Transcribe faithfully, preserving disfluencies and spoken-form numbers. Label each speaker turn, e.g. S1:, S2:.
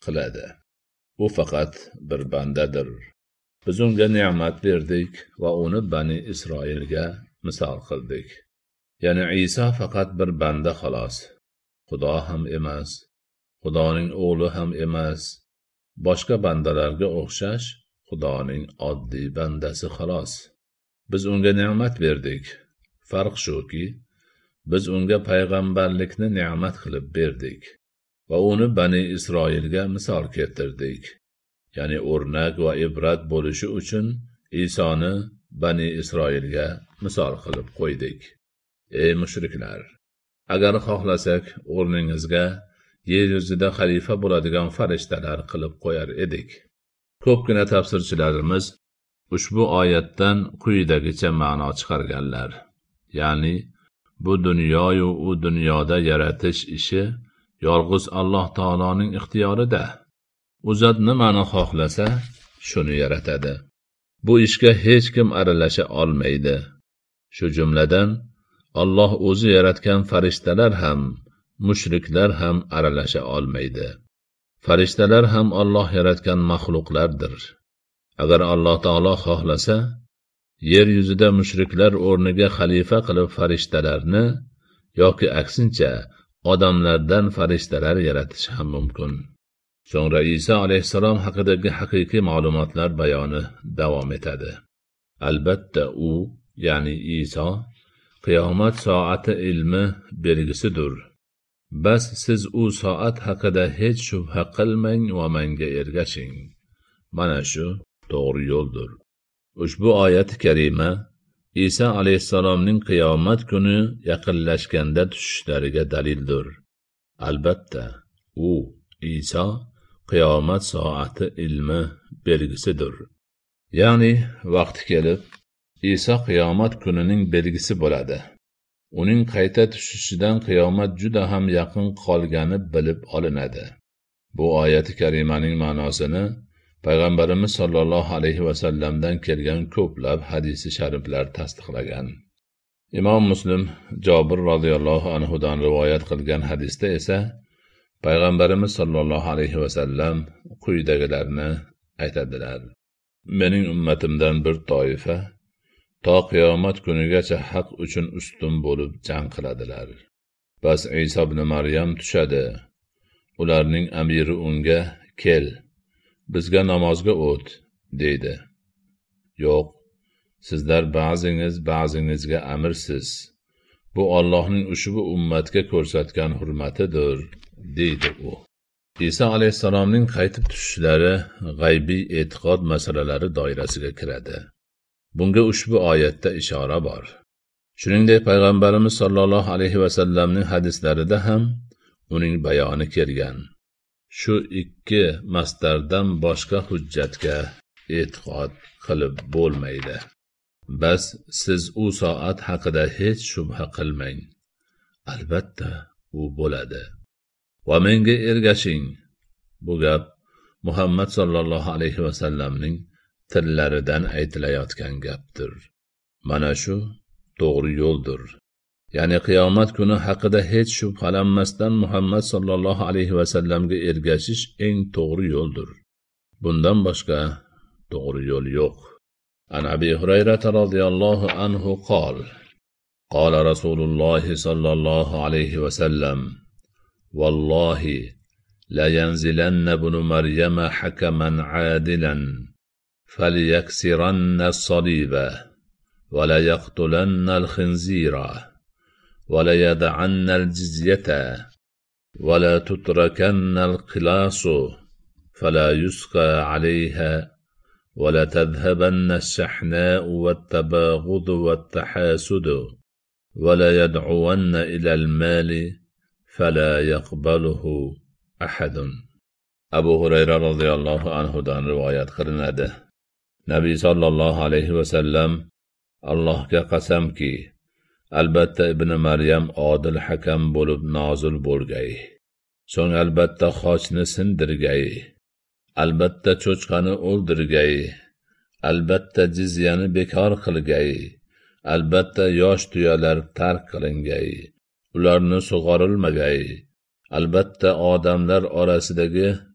S1: qiladi. U faqat bir bandadir. Biz unga ne'mat berdik va uni Bani Isroilga misol qildik. Ya'ni Isa faqat bir banda xolos. Xudo ham emas, Xudoning o'g'li ham emas. Boshqa bandalarga o'xshash Xudoning oddiy bandasi xolos. Biz unga ne'mat berdik. Farq shuki, biz unga payg'ambarlikni ne'mat qilib berdik va uni Bani Isroilga misol keltirdik. Ya'ni o'rnak va ibrat bo'lishi uchun Isoni Bani Isroilga misol qilib qo'ydik. Ey mushriklar, agar xohlasak o'rningizga yer yuzida xalifa bo'ladigan farishtalar qilib qo'yar edik. Ko'pgina tafsirchilarimiz ushbu oyatdan quyidagicha ma'no chiqarganlar. Ya'ni bu dunyo-yu u dunyoda yaratish ishi yolg'iz Alloh taoloning ixtiyorida. U zot nimani xohlasa, shuni yaratadi. Bu ishga hech kim aralasha olmaydi. Shu jumladan Alloh o'zi yaratgan farishtalar ham, mushriklar ham aralasha olmaydi. Farishtalar ham Alloh yaratgan maxluqlardir. Agar Alloh taolo xohlasa, yer yuzida mushriklar o'rniga xalifa qilib farishtalarni yoki aksincha odamlardan farishtalar yaratish ham mumkin. So'ngra Isa alayhissalom haqidagi haqiqiy ma'lumotlar bayoni davom etadi. Albatta u, ya'ni Isa, qiyomat soati ilmi belgisidir. Bas siz u soat haqida hech shubha qilmang va menga ergashing. Mana shu to'g'ri yo'ldir. Ushbu oyat-i karima Isa alayhissalomning qiyomat kuni yaqinlashganda tushishlariga dalildir. Albatta, u, Isa, qiyomat soati ilmi belgisidir. Ya'ni vaqti kelib, Isa qiyomat kunining belgisi bo'ladi. Uning qayta tushishidan qiyomat juda ham yaqin qolgani bilib olinadi. Bu oyat-i karimaning ma'nosini Payg'ambarimiz sollallohu alayhi va sallamdan kelgan ko'plab hadisi shariflar tasdiqlagan. Imom Muslim Jobir radhiyallohu anhu dan rivoyat qilgan hadisda esa Payg'ambarimiz sollallohu alayhi va sallam quyidagilarni aytadilar: Mening ummatimdan bir toifa to qiyomat kunigacha haq uchun ustun bo'lib jang qiladilar. Bas Isa ibn Maryam tushadi. Ularning amiri unga kel, bizga namozga o't, deydi. Yo'q, sizlar ba'zingiz ba'zingizga amirsiz. Bu Allohning ushbu ummatga ko'rsatgan hurmatidir, deydi u. Isa alayhissalomning qaytib tushishlari g'aybiy e'tiqod masalalari doirasiga kiradi. Bunga ushbu oyatda ishora bor. Shuningdek, Payg'ambarimiz sollallohu alayhi va sallamning hadislarida ham uning bayoni kelgan. Shu ikki masdardan boshqa hujjatga e'tiqod qilib bo'lmaydi. Bas siz u soat haqida hech shubha qilmang. Albatta, u bo'ladi. Va menga ergashing. Bu gap Muhammad sollallohu alayhi va sallamning tillaridan aytilayotgan gapdir. Mana shu to'g'ri yo'ldir. Ya'ni qiyomat kuni haqida hech shubhalanmasdan Muhammad sollallohu alayhi va sallamga ergashish eng to'g'ri yo'ldir. Bundan boshqa to'g'ri yo'l yo'q. An Abi Hurayra radhiyallohu anhu qol: Qala Rasululloh sallallohu alayhi va sallam: Wallahi la yanzilanna ibn Maryama hakaman adilan falyaksiranna as-saliba wa la yaqtulanna al-khinzira ولا يدعن الجزية ولا تتركن القلاص فلا يسقى عليها ولا تذهبن الشحناء والتباغض والتحاسد ولا يدعون إلى المال فلا يقبله أحد. Abu Hurayra radhiyallohu anhu dan rivoyat qilinadi. Nabiy sallallohu alayhi va sallam: Allohga qasamki, albatta ibn Maryam odil hakam bo'lib nozil bo'lgay. So'ng albatta xochni sindirgay. Albatta cho'chqani o'ldirgay. Albatta jizyani bekor qilgay. Albatta yosh tuyalar tark qilingay. Ularni sug'orilmagay. Albatta odamlar orasidagi